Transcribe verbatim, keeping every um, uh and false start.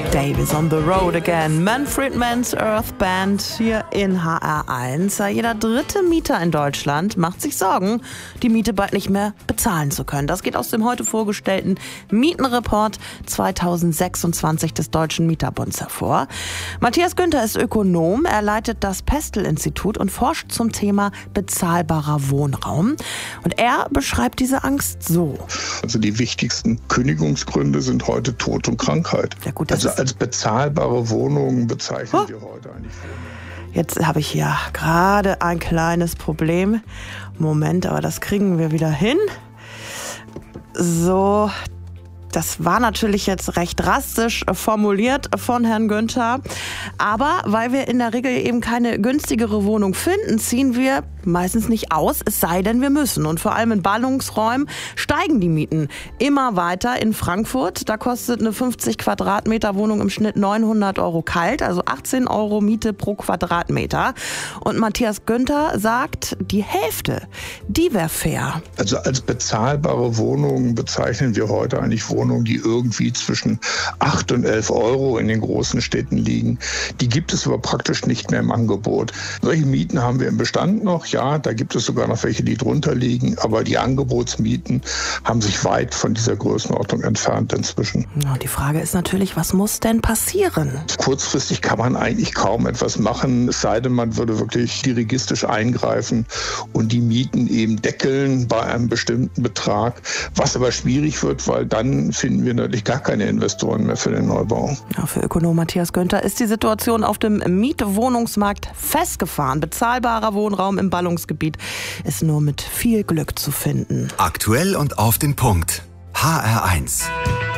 Davis on the road again. Manfred Mann's Earth Band hier in H R eins. Jeder dritte Mieter in Deutschland macht sich Sorgen, die Miete bald nicht mehr bezahlen zu können. Das geht aus dem heute vorgestellten Mietenreport zweitausendsechsundzwanzig des Deutschen Mieterbunds hervor. Matthias Günther ist Ökonom. Er leitet das Pestel-Institut und forscht zum Thema bezahlbarer Wohnraum. Und er beschreibt diese Angst so. Also die wichtigsten Kündigungsgründe sind heute Tod und Krankheit. Ja gut, das also als bezahlbare Wohnungen bezeichnen oh. wir heute eigentlich Wohnungen. Jetzt habe ich hier gerade ein kleines Problem. Moment, aber das kriegen wir wieder hin. So, das war natürlich jetzt recht drastisch formuliert von Herrn Günther. Aber weil wir in der Regel eben keine günstigere Wohnung finden, ziehen wir meistens nicht aus, es sei denn, wir müssen. Und vor allem in Ballungsräumen steigen die Mieten immer weiter. In Frankfurt, da kostet eine fünfzig Quadratmeter Wohnung im Schnitt neunhundert Euro kalt, also achtzehn Euro Miete pro Quadratmeter. Und Matthias Günther sagt, die Hälfte, die wäre fair. Also als bezahlbare Wohnungen bezeichnen wir heute eigentlich Wohnungen, die irgendwie zwischen acht und elf Euro in den großen Städten liegen. Die gibt es aber praktisch nicht mehr im Angebot. Solche Mieten haben wir im Bestand noch. Ja, da gibt es sogar noch welche, die drunter liegen. Aber die Angebotsmieten haben sich weit von dieser Größenordnung entfernt inzwischen. Ja, die Frage ist natürlich, was muss denn passieren? Kurzfristig kann man eigentlich kaum etwas machen, es sei denn, man würde wirklich dirigistisch eingreifen und die Mieten eben deckeln bei einem bestimmten Betrag. Was aber schwierig wird, weil dann finden wir natürlich gar keine Investoren mehr für den Neubau. Ja, für Ökonom Matthias Günther ist die Situation auf dem Mietwohnungsmarkt festgefahren. Bezahlbarer Wohnraum im Ballungsgebiet ist nur mit viel Glück zu finden. Aktuell und auf den Punkt. H R eins.